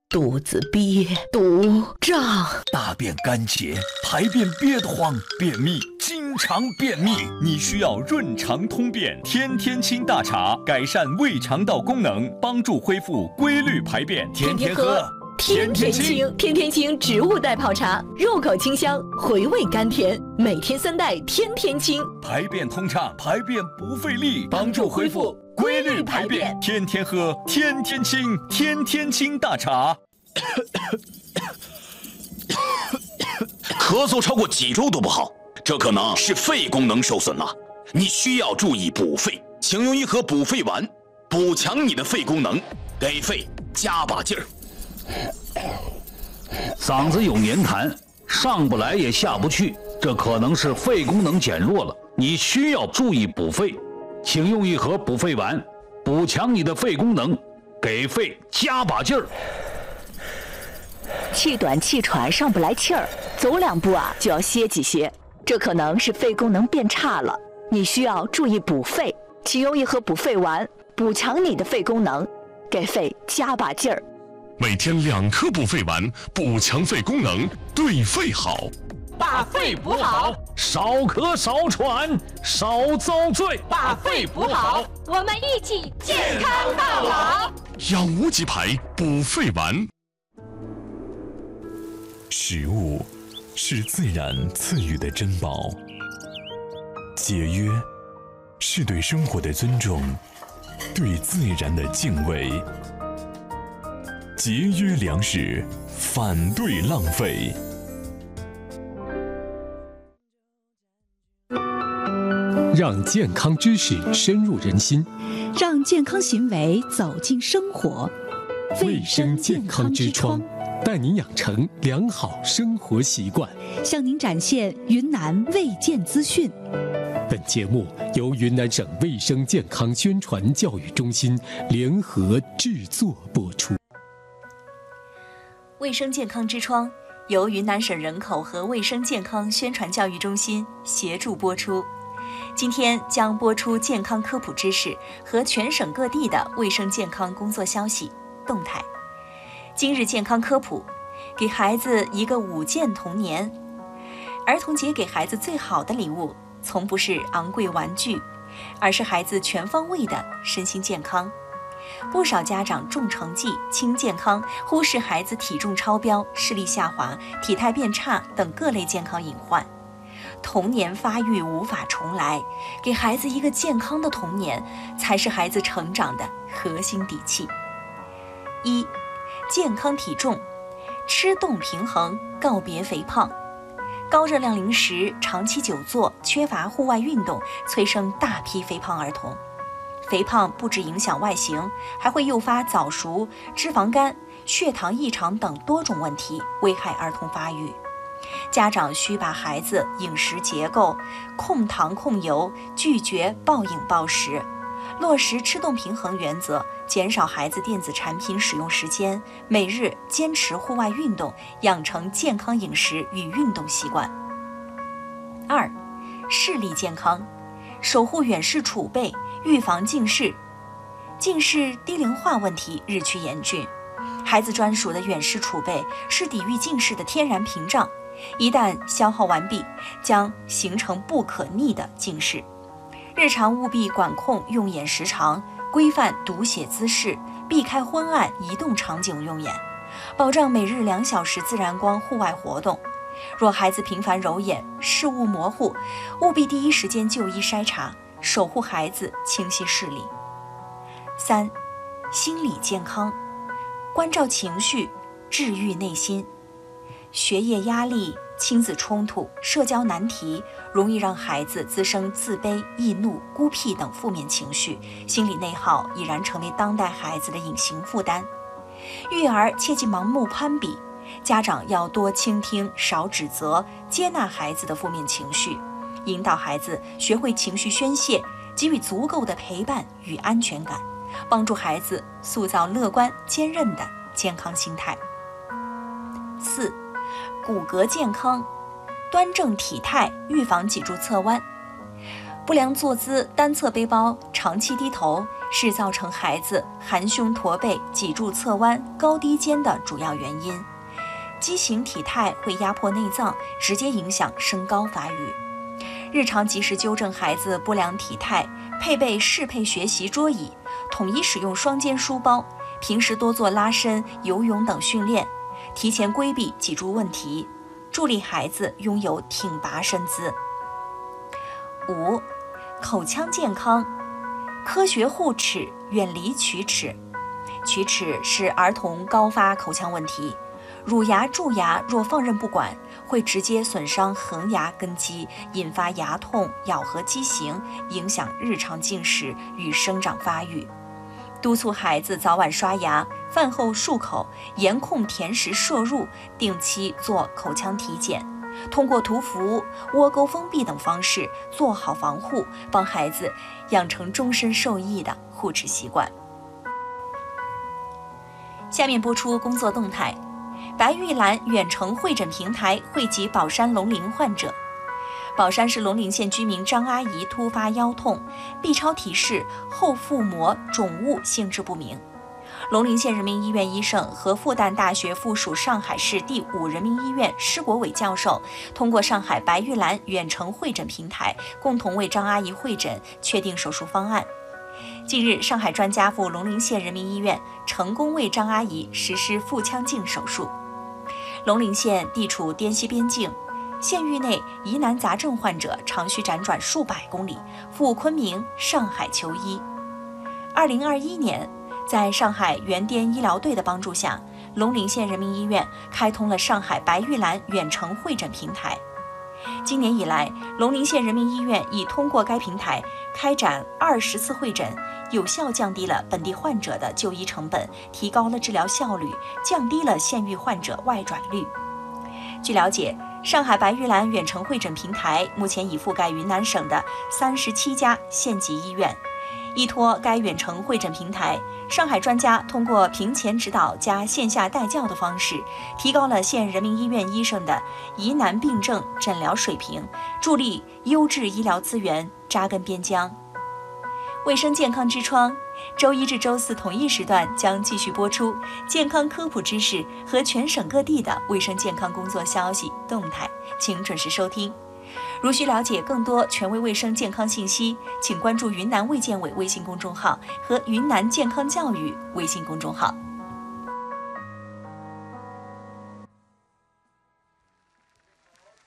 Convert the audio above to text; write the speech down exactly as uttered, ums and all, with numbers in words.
肚子憋，肚胀， 大便干结，排便憋得慌，便秘，经常便秘，你需要润肠通便天天清大茶，改善胃肠道功能，帮助恢复规律排便。 天天喝，天天清，天天清植物代泡茶，入口清香，回味甘甜，每天三袋，天天清， 排便通畅，排便不费力，帮助恢复规律排便。天天喝，天天清，天天清大茶。 咳嗽超过几周都不好，这可能是肺功能受损了，你需要注意补肺，请用一盒补肺丸，补强你的肺功能，给肺加把劲儿。 嗓子有黏痰，上不来也下不去，这可能是肺功能减弱了，你需要注意补肺，请用一盒补肺丸，补强你的肺功能，给肺加把劲儿。 气短气喘上不来气儿，走两步啊就要歇几歇，这可能是肺功能变差了，你需要注意补肺，请用一盒补肺丸，补强你的肺功能，给肺加把劲儿。 每天两颗补肺丸，补强肺功能，对肺好。 把肺补好， 少咳少喘少遭罪。 把肺补好，我们一起健康到老。 养无极牌补肺丸。 食物是自然赐予的珍宝，节约是对生活的尊重，对自然的敬畏。节约粮食，反对浪费。 让健康知识深入人心， 让健康行为走进生活。 卫生健康之窗，带您养成良好生活习惯， 向您展现云南卫健资讯。 本节目由云南省卫生健康宣传教育中心联合制作播出。 卫生健康之窗由云南省人口和卫生健康宣传教育中心协助播出。今天将播出健康科普知识和全省各地的卫生健康工作消息动态。今日健康科普，给孩子一个五健童年。儿童节给孩子最好的礼物，从不是昂贵玩具，而是孩子全方位的身心健康。不少家长重成绩轻健康，忽视孩子体重超标、视力下滑、体态变差等各类健康隐患。童年发育无法重来，给孩子一个健康的童年，才是孩子成长的核心底气。一、健康体重，吃动平衡，告别肥胖。高热量零食、长期久坐、缺乏户外运动，催生大批肥胖儿童。肥胖不只影响外形，还会诱发早熟、脂肪肝、血糖异常等多种问题，危害儿童发育。家长需把孩子饮食结构控糖控油，拒绝暴饮暴食，落实吃动平衡原则，减少孩子电子产品使用时间，每日坚持户外运动，养成健康饮食与运动习惯。二、视力健康，守护远视储备，预防近视。近视低龄化问题日趋严峻，孩子专属的远视储备是抵御近视的天然屏障，一旦消耗完毕，将形成不可逆的近视。日常务必管控用眼时长，规范读写姿势，避开昏暗移动场景用眼，保障每日两小时自然光户外活动。若孩子频繁揉眼、视物模糊，务必第一时间就医筛查，守护孩子清晰视力。三、心理健康，关照情绪，治愈内心。学业压力、亲子冲突、社交难题，容易让孩子滋生自卑、易怒、孤僻等负面情绪，心理内耗已然成为当代孩子的隐形负担。育儿切忌盲目攀比，家长要多倾听，少指责，接纳孩子的负面情绪，引导孩子学会情绪宣泄，给予足够的陪伴与安全感，帮助孩子塑造乐观坚韧的健康心态。四、骨骼健康，端正体态，预防脊柱侧弯。不良坐姿、单侧背包、长期低头， 是造成孩子含胸驼背、脊柱侧弯、高低肩的主要原因。畸形体态会压迫内脏，直接影响身高发育。日常及时纠正孩子不良体态，配备适配学习桌椅，统一使用双肩书包，平时多做拉伸、游泳等训练，提前规避脊柱问题，助力孩子拥有挺拔身姿。五、口腔健康，科学护齿，远离龋齿。龋齿是儿童高发口腔问题，乳牙、蛀牙若放任不管，会直接损伤恒牙根基，引发牙痛、咬合畸形，影响日常进食与生长发育。督促孩子早晚刷牙，饭后漱口，严控甜食摄入，定期做口腔体检，通过涂氟、窝沟封闭等方式做好防护，帮孩子养成终身受益的护齿习惯。下面播出工作动态。白玉兰远程会诊平台惠及宝山龙陵患者。宝山市龙陵县居民张阿姨突发腰痛 ，B 超提示后腹膜肿物性质不明。龙陵县人民医院医生和复旦大学附属上海市第五人民医院施国伟教授通过上海白玉兰远程会诊平台，共同为张阿姨会诊，确定手术方案。近日，上海专家赴龙陵县人民医院，成功为张阿姨实施腹腔镜手术。龙陵县地处滇西边境，县域内疑难杂症患者常需辗转数百公里赴昆明、上海求医。二零二一年，在上海原滇医疗队的帮助下，龙陵县人民医院开通了上海白玉兰远程会诊平台。今年以来，龙陵县人民医院已通过该平台开展二十次会诊，有效降低了本地患者的就医成本，提高了治疗效率，降低了县域患者外转率。据了解，上海白玉兰远程会诊平台目前已覆盖云南省的三十七家县级医院。依托该远程会诊平台，上海专家通过屏前指导加线下带教的方式，提高了县人民医院医生的疑难病症诊疗水平，助力优质医疗资源扎根边疆。卫生健康之窗，周一至周四同一时段将继续播出健康科普知识和全省各地的卫生健康工作消息动态，请准时收听。如需了解更多权威卫生健康信息，请关注云南卫健委微信公众号和云南健康教育微信公众号。